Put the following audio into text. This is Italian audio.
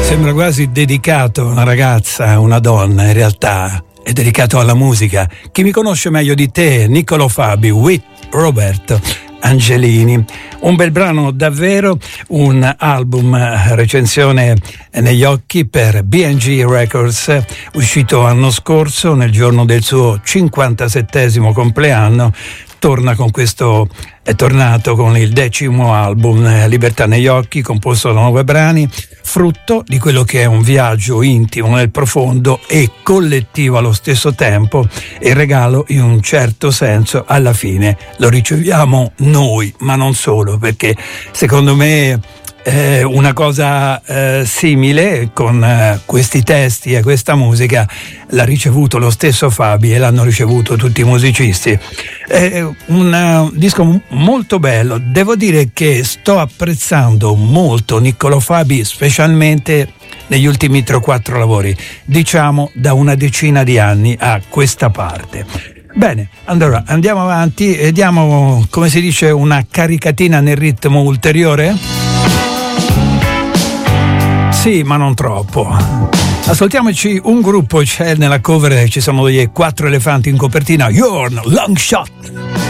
Sembra quasi dedicato a una ragazza, una donna, in realtà è dedicato alla musica. Chi mi conosce meglio di te, Niccolò Fabi, with Roberto Angelini. Un bel brano davvero, un album, recensione negli occhi per B&G Records, uscito l'anno scorso nel giorno del suo 57° compleanno. È tornato con il 10° album, Libertà negli occhi, composto da 9 brani, frutto di quello che è un viaggio intimo nel profondo e collettivo allo stesso tempo, e il regalo in un certo senso alla fine lo riceviamo noi, ma non solo, perché secondo me una cosa simile con questi testi e questa musica l'ha ricevuto lo stesso Fabi e l'hanno ricevuto tutti i musicisti. È un disco molto bello. Devo dire che sto apprezzando molto Niccolò Fabi, specialmente negli ultimi 3 o 4 lavori, diciamo da una decina di anni a questa parte. Bene, allora andiamo avanti e diamo, come si dice, una caricatina nel ritmo ulteriore? Sì, ma non troppo. Ascoltiamoci un gruppo, c'è nella cover, ci sono gli 4 elefanti in copertina, Your Long Shot.